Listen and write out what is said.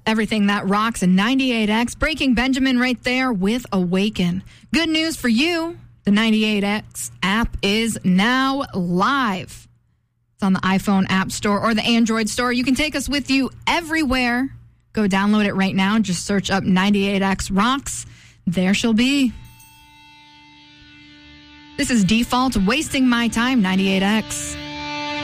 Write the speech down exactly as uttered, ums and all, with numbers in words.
Everything that rocks in ninety-eight X. Breaking Benjamin right there with Awaken. Good news for you. The ninety-eight X app is now live. It's on the iPhone App Store or the Android Store. You can take us with you everywhere. Go download it right now. Just search up ninety-eight X Rocks. There she'll be. This is Default, Wasting My Time, ninety-eight X.